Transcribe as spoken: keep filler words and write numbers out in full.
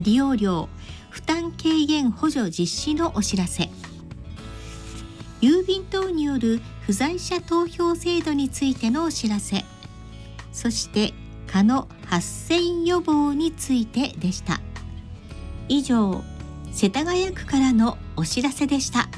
利用料負担軽減補助実施のお知らせ。郵便等による不在者投票制度についてのお知らせ。そして蚊の発生予防についてでした。以上、世田谷区からのお知らせでした。